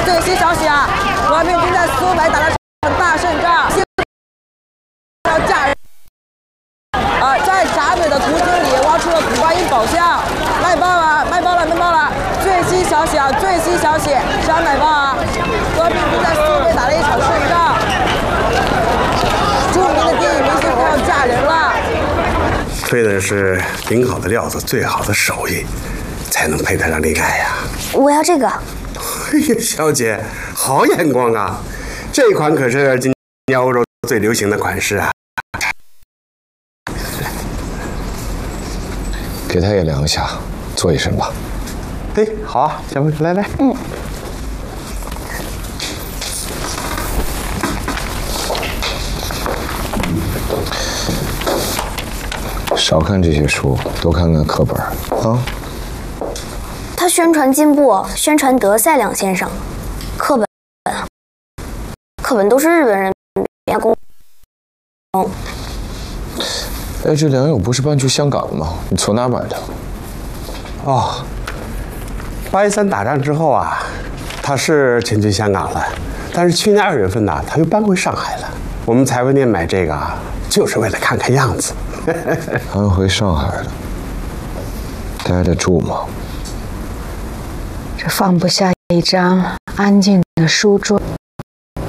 最新消息啊，革命军在苏北打了场大胜仗，要嫁人。在闸北的途经里挖出了苦瓜因宝箱，卖爆了，卖爆了，卖爆了！最新消息啊，最新消息是要买爆啊！革命军在苏北打了一场胜仗，著名的电影明星快要嫁人了。 配的是顶好的料子，最好的手艺，才能配得上恋爱呀。 我要这个。 哎呀，小姐，好眼光啊！这款可是今年欧洲最流行的款式啊。 给他也量一下，做一身吧。 哎，好啊，小朋友，来来。 少看这些书，多看看课本啊。 他宣传进步，宣传德赛两先生，课本都是日本人编工。 哎，这梁友不是搬去香港了吗？你从哪买的？ 哦，8.13打仗之后啊，他是迁居香港了，但是去年2月份呢，他又搬回上海了。我们裁缝店买这个啊，就是为了看看样子。 搬回上海了，待得住吗？ 这放不下一张安静的书桌。